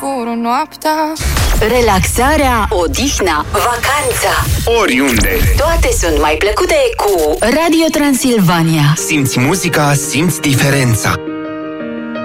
Pură noaptea. Relaxarea, odihna, vacanța. Oriunde. Toate sunt mai plăcute cu Radio Transilvania. Simți muzica, simți diferența.